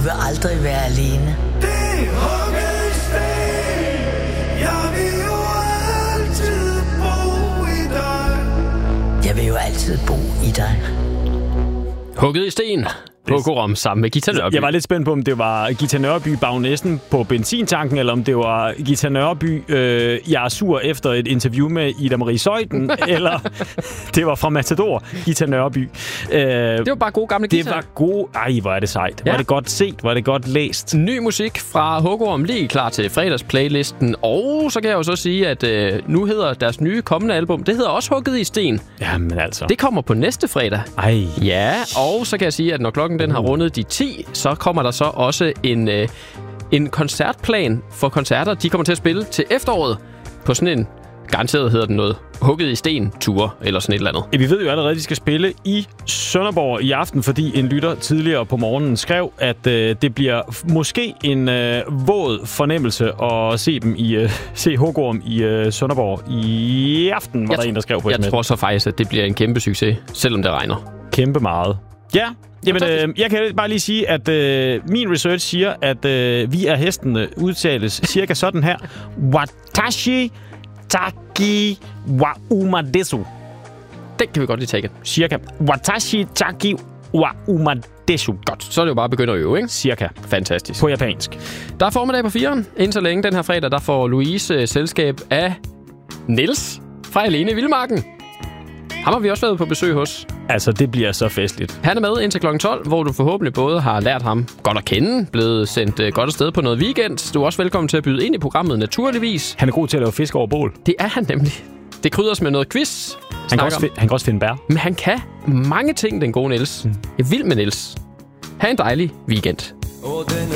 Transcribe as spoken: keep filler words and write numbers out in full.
vil aldrig være alene. Det er hugget i sten. Jeg vil jo altid bo i dig. Jeg vil jo altid bo i dig. Hugget i sten. Håkon Rom sammen med Gita Nørby. Jeg var lidt spændt på, om det var Gita Nørby bagnæsten på benzintanken, eller om det var Gita Nørby, øh, jeg er sur efter et interview med Ida Marie Zeuthen, eller det var fra Matador, Gita Nørby. Øh, det var bare gode gamle Gita. Det var gode... Ej, hvor er det sejt. Ja. Var det godt set? Var det godt læst? Ny musik fra Håkon Rom lige klar til fredagsplaylisten. Og så kan jeg jo så sige, at øh, nu hedder deres nye kommende album, det hedder også Hugget i sten. Jamen altså. Det kommer på næste fredag. Ej. Ja, og så kan jeg sige, at når klokken den har rundet de ti, så kommer der så også en, øh, en koncertplan for koncerter. De kommer til at spille til efteråret på sådan en, garanteret hedder den noget, hugget i sten tur eller sådan et eller andet. Ja, vi ved jo allerede, at de skal spille i Sønderborg i aften, fordi en lytter tidligere på morgenen skrev, at øh, det bliver måske en øh, våd fornemmelse at se dem i øh, se Håkon i øh, Sønderborg i aften, var jeg der en, der skrev på. Jeg tror så faktisk, at det bliver en kæmpe succes, selvom det regner. Kæmpe meget. Ja, jamen, øh, jeg kan bare lige sige, at øh, min research siger, at øh, vi er hestene udtales cirka sådan her. Watashi taki wa umadesu. Den kan vi godt lige tage. Cirka. Watashi taki wa umadesu. Godt, så er det jo bare at begynde at øve, ikke? Cirka. Fantastisk. På japansk. Der er formiddag på firen. Inden så længe den her fredag, der får Louise øh, selskab af Niels fra Alene i Vildmarken. Ham har vi også været på besøg hos. Altså, det bliver så festligt. Han er med indtil klokken tolv, hvor du forhåbentlig både har lært ham godt at kende, blevet sendt uh, godt afsted på noget weekend. Du er også velkommen til at byde ind i programmet, naturligvis. Han er god til at lave fisk over bål. Det er han nemlig. Det krydres med noget quiz. Han kan, også fi- han kan også finde bær. Men han kan mange ting, den gode Niels. Mm. Jeg er vild med Niels. Ha' en dejlig weekend.